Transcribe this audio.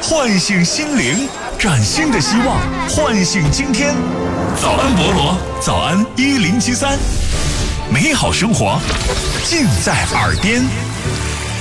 唤醒心灵，崭新的希望，唤醒今天。早安菠萝，早安1073，美好生活尽在耳边。